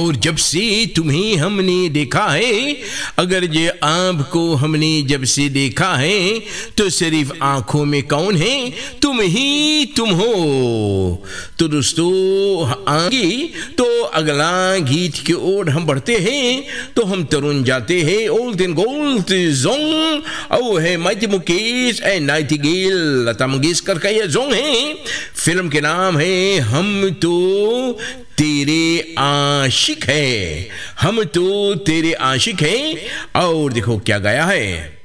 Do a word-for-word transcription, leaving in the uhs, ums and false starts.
और जब से तुम्हें हमने देखा है, अगर ये आपको हमने जब से देखा है तो सिर्फ आंखों में कौन है? तुम ही तुम हो। तो दोस्तों आगे तो अगला गीत की ओर हम बढ़ते हैं, तो हम तरुण जाते हैं ओल्ड एंड गोल्ड जोंग। ओ है mighty Mukesh and Nightingale, Lata Mangeshkar का ये जोंग है। फिल्म के नाम है हम तो तेरे आशिक है, हम तो तेरे आशिक हैं। और देखो क्या गाया है।